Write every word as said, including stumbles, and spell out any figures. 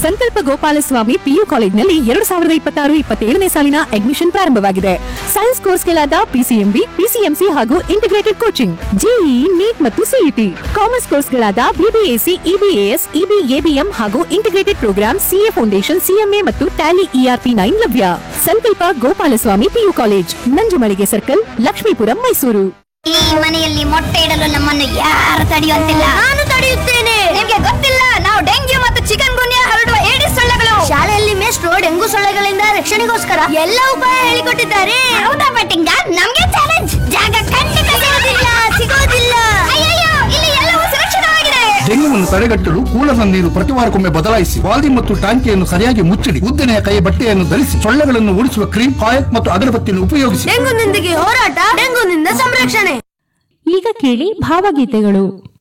ಸಂಕಲ್ಪ ಗೋಪಾಲಸ್ವಾಮಿ ಪಿಯು ಕಾಲೇಜಿನಲ್ಲಿ ಎರಡು ಸಾವಿರದ ಇಪ್ಪತ್ತಾರು ಇಪ್ಪತ್ತೇಳನೇ ಸಾಲಿನ ಅಡ್ಮಿಷನ್ ಪ್ರಾರಂಭವಾಗಿದೆ. ಸೈನ್ಸ್ ಕೋರ್ಸ್ಗಳಾದ ಪಿಸಿಎಂಬಿ, ಪಿಸಿಎಂಸಿ ಹಾಗೂ ಇಂಟಿಗ್ರೇಟೆಡ್ ಕೋಚಿಂಗ್, ಜೆಇಇ, ನೀಟ್ ಮತ್ತು ಸಿಇಟಿ. ಕಾಮರ್ಸ್ ಕೋರ್ಸ್ಗಳಾದ ಬಿಬಿಎಸಿ, ಇಬಿಎಎಸ್, ಇಬಿಎಬಿಎಂ ಹಾಗೂ integrated program, CA foundation, CMA ಮತ್ತು ಟ್ಯಾಲಿ ಇಆರ್ಪಿ ನೈನ್ ಲಭ್ಯ. ಸಂಕಲ್ಪ Gopalaswamy PU college, Nanjumalige circle, Lakshmipuram, Mysuru. ಈ ಮನೆಯಲ್ಲಿ ಮೊಟ್ಟೆ ಇಡಲು ನಮ್ಮನ್ನು ಯಾರು ತಡೆಯುವಂತಿಲ್ಲ. ನಾನು ತಡೆಯುತ್ತೇನೆ. ನಿಮ್ಗೆ ಗೊತ್ತಿಲ್ಲ, ನಾವು ಡೆಂಗ್ಯೂ ಮತ್ತು ಚಿಕನ್ ಗುನ್ಯಾ ಹರಡುವ ಏಡಿಸ್ ಸೊಳ್ಳೆಗಳು. ಶಾಲೆಯಲ್ಲಿ ಮೇಷ್ಟ್ರು ಡೆಂಗು ಸೊಳ್ಳೆಗಳಿಂದ ರಕ್ಷಣೆಗೋಸ್ಕರ ಎಲ್ಲ ಉಪಾಯ ಹೇಳಿಕೊಟ್ಟಿದ್ದಾರೆ. ಹೌದಾ ಪಟ್ಟಿಂಗ? ನಮ್ಗೆ ಚಾಲೆಂಜ್. ಜಾಗ ಖಂಡಿತ ಸಿಗೋದಿಲ್ಲ ಸಿಗೋದಿಲ್ಲ ಅಯ್ಯಯ್ಯೋ, ಇಲ್ಲಿ ಎಲ್ಲವೂ ಸುರಕ್ಷಿತವಾಗಿದೆ. ಡೆಂಗ್ಯೂವನ್ನು ತಡೆಗಟ್ಟಲು ಕೂಲದ ನೀರು ಪ್ರತಿವಾರಕ್ಕೊಮ್ಮೆ ಬದಲಾಯಿಸಿ, ವಾಲ್ದಿ ಮತ್ತು ಟಾಂಕಿಯನ್ನು ಸರಿಯಾಗಿ ಮುಚ್ಚಿಡಿ, ಉದ್ದನೆಯ ಕೈ ಬಟ್ಟೆಯನ್ನು ಧರಿಸಿ, ಸೊಳ್ಳೆಗಳನ್ನು ಓಡಿಸುವ ಕ್ರೀಮ್, ಕಾಯಕ್ ಮತ್ತು ಅಗರಬತ್ತಿಯನ್ನು ಉಪಯೋಗಿಸಿ. ಡೆಂಗುನೊಂದಿಗೆ ಹೋರಾಟ, ಡೆಂಗುನಿಂದ ಸಂರಕ್ಷಣೆ. ಈಗ ಕೇಳಿ ಭಾವಗೀತೆಗಳು.